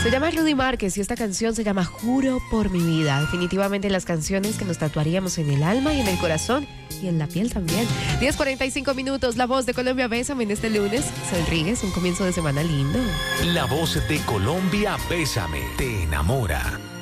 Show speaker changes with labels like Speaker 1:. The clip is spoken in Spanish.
Speaker 1: Se llama Rudy Márquez y esta canción se llama Juro por mi vida. Definitivamente las canciones que nos tatuaríamos en el alma y en el corazón y en la piel también. 10:45 minutos, la voz de Colombia, bésame en este lunes. Rodríguez, un comienzo de semana lindo.
Speaker 2: La voz de Colombia, bésame, te enamora.